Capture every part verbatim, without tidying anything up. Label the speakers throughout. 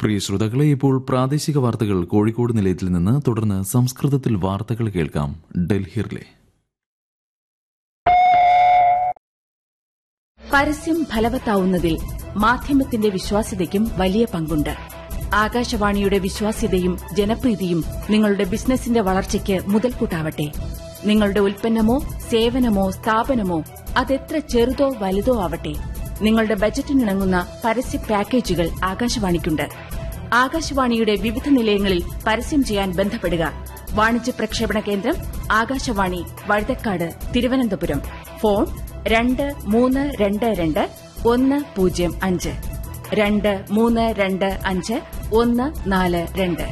Speaker 1: പ്രിയ ശ്രോതാക്കളെ, ഇപ്പോൾ പ്രാദേശിക വാർത്തകൾ കോഴിക്കോട് നിലയത്തിൽ നിന്ന്. തുടർന്ന് സംസ്കൃതത്തിൽ വാർത്തകൾ കേൾക്കാം. ഡൽഹിയിലെ
Speaker 2: പരസ്യം ഫലവത്താവുന്നതിൽ മാധ്യമത്തിന്റെ വിശ്വാസ്യതയ്ക്കും വലിയ പങ്കുണ്ട്. ആകാശവാണിയുടെ വിശ്വാസ്യതയും ജനപ്രീതിയും നിങ്ങളുടെ ബിസിനസിന്റെ വളർച്ചയ്ക്ക് മുതൽക്കൂട്ടാവട്ടെ. നിങ്ങളുടെ ഉൽപ്പന്നമോ സേവനമോ സ്ഥാപനമോ അതെത്ര ചെറുതോ വലുതോ ആവട്ടെ, നിങ്ങളുടെ ബജറ്റിനിണങ്ങുന്ന പരസ്യ പാക്കേജുകൾ ആകാശവാണിക്കുണ്ട്. ആകാശവാണിയുടെ വിവിധ നിലയങ്ങളിൽ പരസ്യം ചെയ്യാൻ ബന്ധപ്പെടുക. വാണിജ്യ പ്രക്ഷേപണ കേന്ദ്രം ആകാശവാണി, വഴുതക്കാട്, തിരുവനന്തപുരം. ഫോൺ രണ്ട് മൂന്ന് രണ്ട് രണ്ട് ഒന്ന് പൂജ്യം അഞ്ച് രണ്ട് മൂന്ന് രണ്ട് അഞ്ച് ഒന്ന് നാല് രണ്ട്.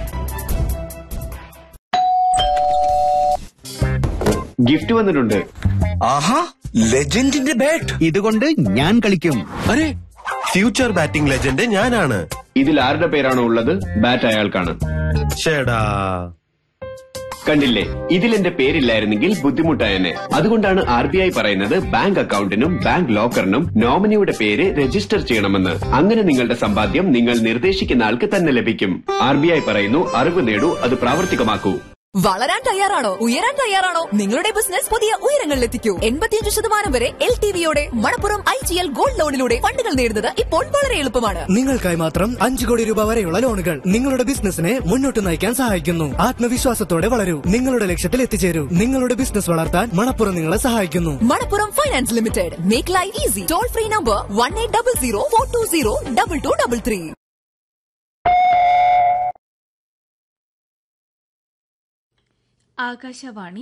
Speaker 3: ഗിഫ്റ്റ് വന്നിട്ടുണ്ട്.
Speaker 4: ആഹാ, ലെജൻഡിന്റെ ബാറ്റ്. ഇതുകൊണ്ട് ഞാൻ കളിക്കും.
Speaker 5: അരെ, ഫ്യൂച്ചർ ബാറ്റിംഗ് ലെജൻഡ് ഞാനാണ്.
Speaker 3: ഇതിൽ ആരുടെ പേരാണോ ഉള്ളത്? ബാറ്റ് അയാൾക്കാണ്.
Speaker 5: ചേടാ,
Speaker 3: കണ്ടില്ലേ, ഇതിൽ എന്റെ പേരില്ലായിരുന്നെങ്കിൽ ബുദ്ധിമുട്ടായെന്നെ. അതുകൊണ്ടാണ് ആർ ബി ഐ പറയുന്നത് ബാങ്ക് അക്കൌണ്ടിനും ബാങ്ക് ലോക്കറിനും നോമിനിയുടെ പേര് രജിസ്റ്റർ ചെയ്യണമെന്ന്. അങ്ങനെ നിങ്ങളുടെ സമ്പാദ്യം നിങ്ങൾ നിർദ്ദേശിക്കുന്ന ആൾക്ക് തന്നെ ലഭിക്കും. ആർ ബി ഐ പറയുന്നു, അറിവ് നേടൂ, അത് പ്രാവർത്തികമാക്കൂ.
Speaker 6: വളരാൻ തയ്യാറാണോ? ഉയരാൻ തയ്യാറാണോ? നിങ്ങളുടെ ബിസിനസ് പുതിയ ഉയരങ്ങളിലെത്തിക്കൂ. എൺപത്തിയഞ്ച് ശതമാനം വരെ L T വിയോടെ Manappuram I G L gold ലോണിലൂടെ ഫണ്ടുകൾ നേടുന്നത് ഇപ്പോൾ വളരെ എളുപ്പമാണ്.
Speaker 7: നിങ്ങൾക്കായി മാത്രം അഞ്ചു കോടി രൂപ വരെയുള്ള ലോണുകൾ നിങ്ങളുടെ ബിസിനസിനെ മുന്നോട്ട് നയിക്കാൻ സഹായിക്കുന്നു. ആത്മവിശ്വാസത്തോടെ വളരൂ, നിങ്ങളുടെ ലക്ഷ്യത്തിൽ എത്തിച്ചേരൂ. നിങ്ങളുടെ ബിസിനസ് വളർത്താൻ മണപ്പുറം നിങ്ങളെ സഹായിക്കുന്നു.
Speaker 6: Manappuram finance limited. Make life easy. Toll free number one eight double zero four to zero double two double three.
Speaker 2: Akashvani.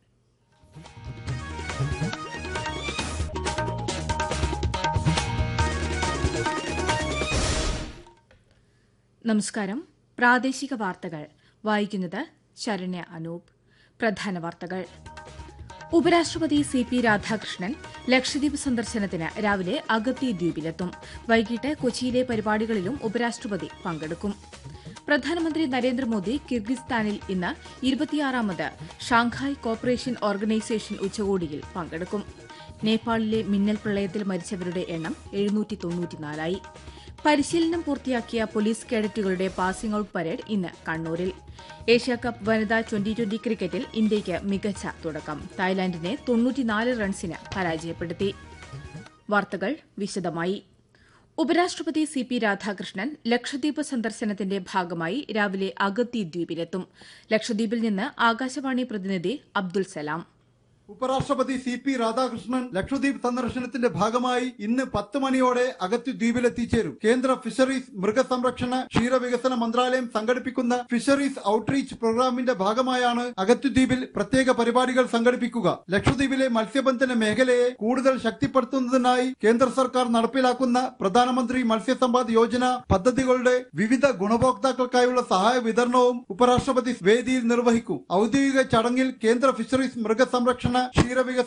Speaker 2: നമസ്കാരം. പ്രാദേശിക വാർത്തകൾ വായിക്കുന്നത് ശരണ്യ അനൂപ്. പ്രധാന വാർത്തകൾ. ഉപരാഷ്ട്രപതി സി പി രാധാകൃഷ്ണൻ ലക്ഷദ്വീപ് സന്ദർശനത്തിന് രാവിലെ അഗത്തി ദ്വീപിലെത്തും. വൈകിട്ട് കൊച്ചിയിലെ പരിപാടികളിലും ഉപരാഷ്ട്രപതി പങ്കെടുക്കും. പ്രധാനമന്ത്രി നരേന്ദ്രമോദി കിർഗിസ്ഥാനിൽ ഇന്ന് ഇരുപത്തിയാറാമത് ഷാങ്ഹായ് കോപ്പറേഷൻ ഓർഗനൈസേഷൻ ഉച്ചകോടിയിൽ പങ്കെടുക്കും. നേപ്പാളിലെ മിന്നൽ പ്രളയത്തിൽ മരിച്ചവരുടെ എണ്ണം എഴുന്നൂറ്റി തൊണ്ണൂറ്റിനാലായി. പരിശീലനം പൂർത്തിയാക്കിയ പോലീസ് കേഡറ്റുകളുടെ പാസിംഗ് ഔട്ട് പരേഡ് ഇന്ന് കണ്ണൂരിൽ. ഏഷ്യാകപ്പ് വനിതാ ട്വന്റി ട്വന്റി ക്രിക്കറ്റിൽ ഇന്ത്യയ്ക്ക് മികച്ച തുടക്കം. തായ്ലാന്റിനെ തൊണ്ണൂറ്റിനാല് റൺസിന് പരാജയപ്പെടുത്തി. വാർത്തകൾ വിശദമായി. ഉപരാഷ്ട്രപതി സി പി രാധാകൃഷ്ണൻ ലക്ഷദ്വീപ് സന്ദർശനത്തിന്റെ ഭാഗമായി രാവിലെ അഗത്തി ദ്വീപിലെത്തും. ലക്ഷദ്വീപിൽ നിന്ന് ആകാശവാണി പ്രതിനിധി അബ്ദുൽ സലാം.
Speaker 8: ഉപരാഷ്ട്രപതി സി പി രാധാകൃഷ്ണൻ ലക്ഷദ്വീപ് സന്ദർശനത്തിന്റെ ഭാഗമായി ഇന്ന് പത്ത് മണിയോടെ അഗത്തി ദ്വീപിലെത്തിച്ചേരും. കേന്ദ്ര ഫിഷറീസ്, മൃഗസംരക്ഷണ, ക്ഷീരവികസന മന്ത്രാലയം സംഘടിപ്പിക്കുന്ന ഫിഷറീസ് ഔട്ട്റീച്ച് പ്രോഗ്രാമിന്റെ ഭാഗമായാണ് അഗത്തി ദ്വീപിൽ പ്രത്യേക പരിപാടികൾ സംഘടിപ്പിക്കുക. ലക്ഷദ്വീപിലെ മത്സ്യബന്ധന മേഖലയെ കൂടുതൽ ശക്തിപ്പെടുത്തുന്നതിനായി കേന്ദ്ര സർക്കാർ നടപ്പിലാക്കുന്ന പ്രധാനമന്ത്രി മത്സ്യസമ്പാദ് യോജന പദ്ധതികളുടെ വിവിധ ഗുണഭോക്താക്കൾക്കായുള്ള സഹായ വിതരണവും ഉപരാഷ്ട്രപതി വേദിയിൽ നിർവഹിക്കും. ഔദ്യോഗിക ചടങ്ങിൽ കേന്ദ്ര ഫിഷറീസ്, മൃഗസംരക്ഷണ, ക്ഷീരവികസന